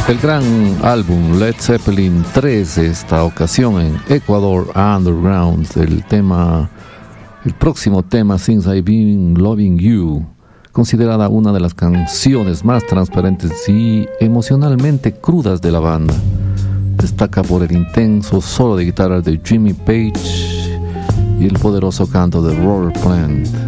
El gran álbum Led Zeppelin 3, esta ocasión en Ecuador Underground, el próximo tema, Since I've Been Loving You, considerada una de las canciones más transparentes y emocionalmente crudas de la banda. Destaca por el intenso solo de guitarra de Jimmy Page y el poderoso canto de Robert Plant.